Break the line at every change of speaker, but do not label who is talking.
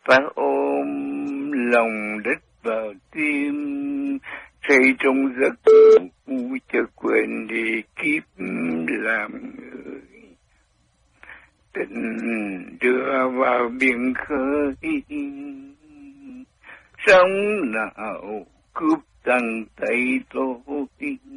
ta ôm lòng đất vào tim, say trong giấc ngủ chợt quên đi kiếp làm người. Tình đưa vào biển khơi, sóng nào cướp tận tay tôi.